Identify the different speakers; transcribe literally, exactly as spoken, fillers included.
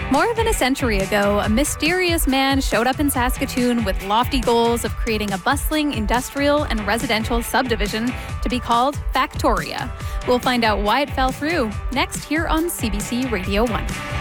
Speaker 1: More than a century ago, a mysterious man showed up in Saskatoon with lofty goals of creating a bustling industrial and residential subdivision to be called Factoria. We'll find out why it fell through next here on C B C Radio one.